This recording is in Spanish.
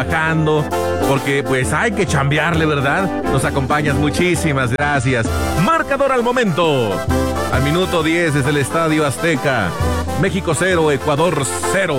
trabajando, porque pues hay que chambearle, ¿verdad? Nos acompañas, muchísimas gracias. Marcador al momento. Al minuto 10 desde el Estadio Azteca. México 0, Ecuador 0.